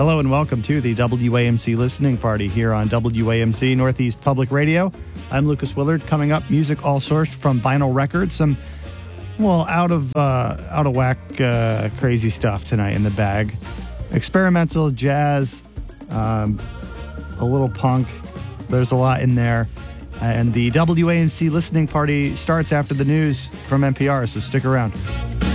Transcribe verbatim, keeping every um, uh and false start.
Hello and welcome to the W A M C listening party here on W A M C Northeast Public Radio. I'm Lucas Willard. Coming up, music all sourced from vinyl records. Some, well, out of uh, out of whack, uh, crazy stuff tonight in the bag. Experimental jazz, um, a little punk. There's a lot in there. And the W A M C listening party starts after the news from N P R, so stick around.